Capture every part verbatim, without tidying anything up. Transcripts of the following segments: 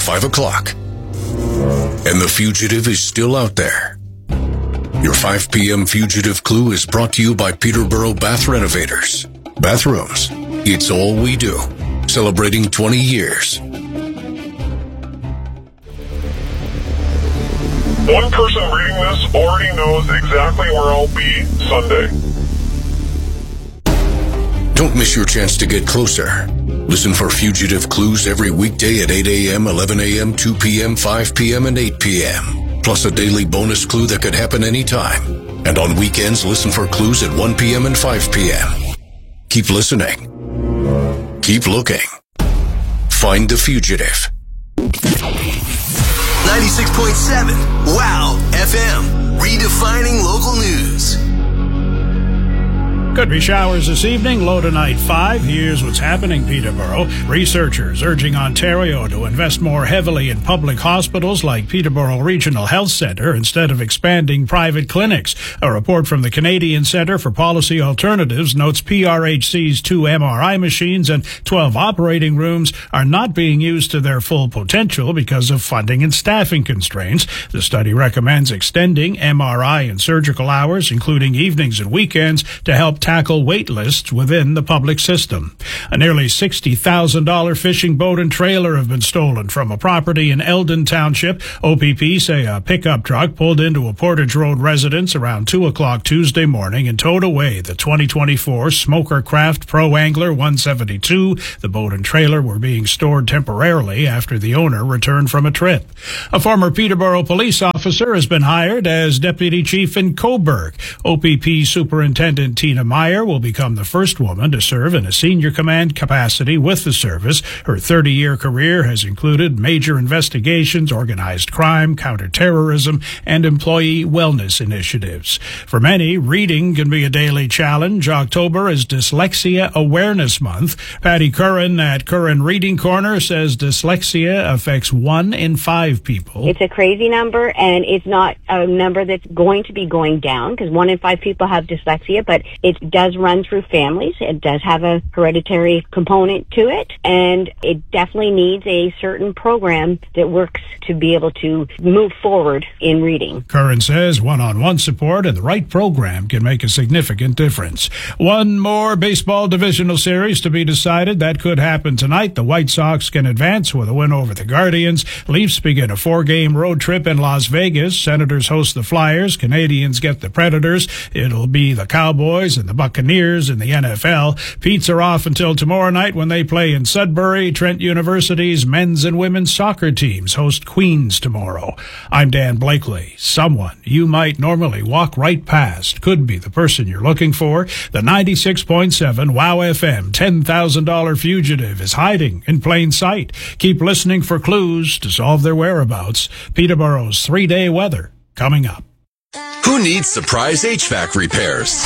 five o'clock. And the fugitive is still out there. Your five p.m. fugitive clue is brought to you by Peterborough Bath Renovators. Bathrooms, it's all we do. Celebrating twenty years. One person reading this already knows exactly where I'll be Sunday. Don't miss your chance to get closer. Listen for fugitive clues every weekday at eight a.m., eleven a.m., two p.m., five p.m., and eight p.m. Plus a daily bonus clue that could happen anytime. And on weekends, listen for clues at one p.m. and five p.m. Keep listening. Keep looking. Find the fugitive. ninety-six point seven Wow F M, redefining local news. Could be showers this evening, low tonight five. Here's what's happening, Peterborough. Researchers urging Ontario to invest more heavily in public hospitals like Peterborough Regional Health Centre instead of expanding private clinics. A report from the Canadian Centre for Policy Alternatives notes P R H C's two M R I machines and twelve operating rooms are not being used to their full potential because of funding and staffing constraints. The study recommends extending M R I and surgical hours, including evenings and weekends, to help tackle wait lists within the public system. A nearly sixty thousand dollars fishing boat and trailer have been stolen from a property in Eldon Township. O P P say a pickup truck pulled into a Portage Road residence around two o'clock Tuesday morning and towed away the twenty twenty-four Smoker Craft Pro Angler one seventy-two. The boat and trailer were being stored temporarily after the owner returned from a trip. A former Peterborough police officer has been hired as deputy chief in Coburg. O P P Superintendent Tina Meyer will become the first woman to serve in a senior command capacity with the service. Her thirty-year career has included major investigations, organized crime, counterterrorism, and employee wellness initiatives. For many, reading can be a daily challenge. October is Dyslexia Awareness Month. Patty Curran at Curran Reading Corner says dyslexia affects one in five people. It's a crazy number, and it's not a number that's going to be going down because one in five people have dyslexia, but it does run through families. It does have a hereditary component to it, and it definitely needs a certain program that works to be able to move forward in reading. Curran says one-on-one support and the right program can make a significant difference. One more baseball divisional series to be decided. That could happen tonight. The White Sox can advance with a win over the Guardians. Leafs begin a four-game road trip in Las Vegas. Senators host the Flyers. Canadians get the Predators. It'll be the Cowboys and the Buccaneers in the N F L. Pete's are off until tomorrow night when they play in Sudbury. Trent University's men's and women's soccer teams host Queens tomorrow. I'm Dan Blakely. Someone you might normally walk right past could be the person you're looking for. The ninety-six point seven Wow F M ten thousand dollars fugitive is hiding in plain sight. Keep listening for clues to solve their whereabouts. Peterborough's three-day weather coming up. Who needs surprise H V A C repairs?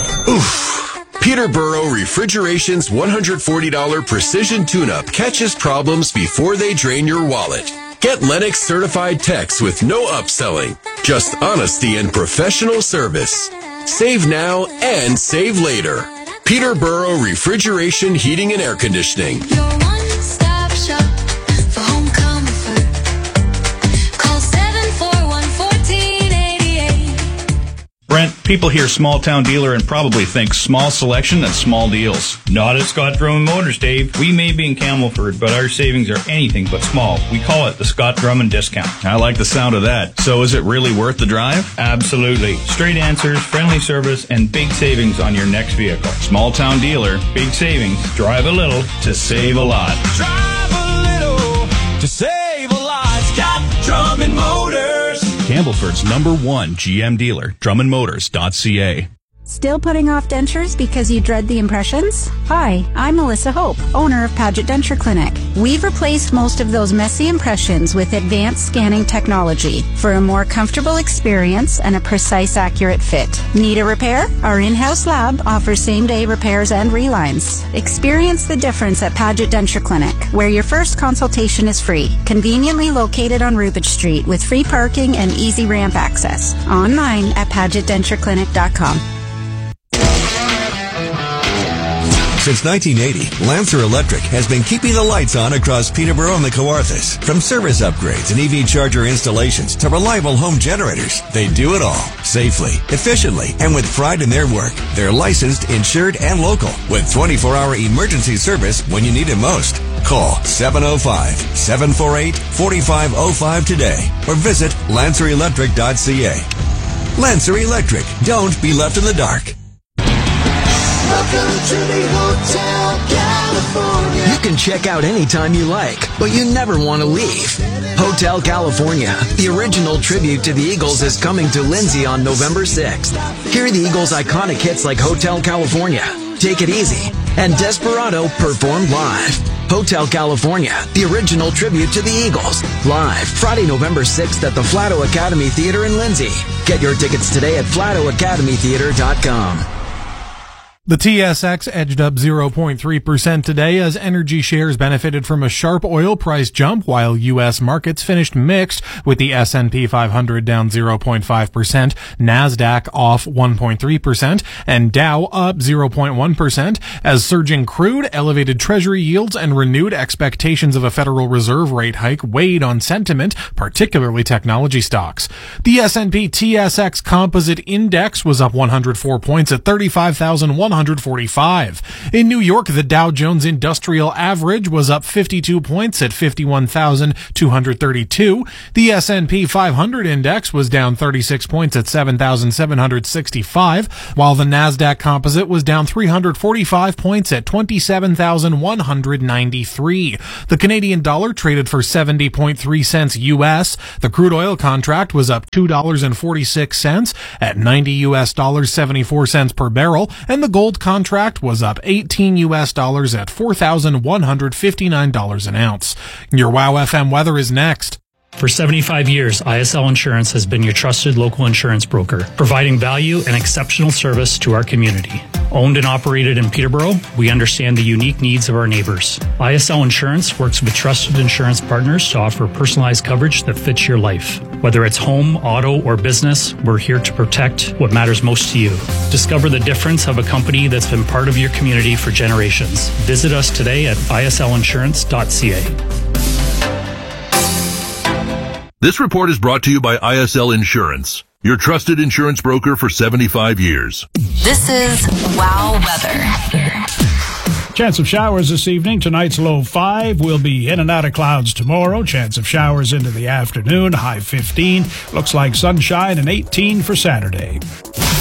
Oof. Peterborough Refrigeration's one hundred forty dollars precision tune-up catches problems before they drain your wallet. Get Lennox certified techs with no upselling, just honesty and professional service. Save now and save later. Peterborough Refrigeration, Heating and Air Conditioning. Your one-stop shop for home comfort. Call seven four one, one four eight eight. Brent, people hear small town dealer and probably think small selection and small deals. Not at Scott Drummond Motors, Dave. We may be in Camelford, but our savings are anything but small. We call it the Scott Drummond discount. I like the sound of that. So is it really worth the drive? Absolutely. Straight answers, friendly service, and big savings on your next vehicle. Small town dealer, big savings. Drive a little to save a lot. Drive a little to save a lot. Scott Drummond Motors. Campbellford's number one G M dealer, drummond motors dot c a. Still putting off dentures because you dread the impressions? Hi, I'm Melissa Hope, owner of Paget Denture Clinic. We've replaced most of those messy impressions with advanced scanning technology for a more comfortable experience and a precise, accurate fit. Need a repair? Our in-house lab offers same-day repairs and relines. Experience the difference at Paget Denture Clinic, where your first consultation is free, conveniently located on Rupert Street with free parking and easy ramp access. Online at paget denture clinic dot com. Since nineteen eighty, Lancer Electric has been keeping the lights on across Peterborough and the Kawarthas. From service upgrades and E V charger installations to reliable home generators, they do it all safely, efficiently, and with pride in their work. They're licensed, insured, and local with twenty-four hour emergency service when you need it most. Call seven oh five, seven four eight, four five oh five today or visit lancer electric dot c a. Lancer Electric. Don't be left in the dark. Welcome to the Hotel California. You can check out anytime you like, but you never want to leave. Hotel California, the original tribute to the Eagles, is coming to Lindsay on November sixth. Hear the Eagles' iconic hits like Hotel California, Take It Easy, and Desperado performed live. Hotel California, the original tribute to the Eagles, live Friday, November sixth at the Flato Academy Theater in Lindsay. Get your tickets today at flato academy theater dot com. The T S X edged up zero point three percent today as energy shares benefited from a sharp oil price jump, while U S markets finished mixed, with the S and P five hundred down zero point five percent, NASDAQ off one point three percent, and Dow up zero point one percent, as surging crude, elevated treasury yields, and renewed expectations of a Federal Reserve rate hike weighed on sentiment, particularly technology stocks. The S and P T S X Composite Index was up one hundred four points at thirty-five thousand one hundred forty-five. In New York, the Dow Jones Industrial Average was up fifty-two points at fifty-one thousand two hundred thirty-two. The S and P five hundred Index was down thirty-six points at seven thousand seven hundred sixty-five, while the NASDAQ Composite was down three hundred forty-five points at twenty-seven thousand one hundred ninety-three. The Canadian dollar traded for seventy point three cents U S. The crude oil contract was up two dollars and forty-six cents at ninety U S dollars seventy-four cents per barrel, and the gold contract was up eighteen U S dollars at four thousand one hundred fifty-nine dollars an ounce. Your WOW F M weather is next. For seventy-five years, I S L Insurance has been your trusted local insurance broker, providing value and exceptional service to our community. Owned and operated in Peterborough, we understand the unique needs of our neighbors. I S L Insurance works with trusted insurance partners to offer personalized coverage that fits your life. Whether it's home, auto, or business, we're here to protect what matters most to you. Discover the difference of a company that's been part of your community for generations. Visit us today at I S L insurance dot c a. This report is brought to you by I S L Insurance, your trusted insurance broker for seventy-five years. This is WOW Weather. Chance of showers this evening. Tonight's low five. We'll be in and out of clouds tomorrow. Chance of showers into the afternoon. High fifteen. Looks like sunshine and eighteen for Saturday.